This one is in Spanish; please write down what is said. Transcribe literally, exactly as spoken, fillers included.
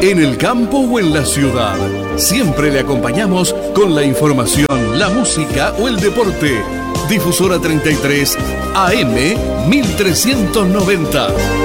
En el campo o en la ciudad, siempre le acompañamos con la información, la música o el deporte. Difusora treinta y tres A M mil trescientos noventa.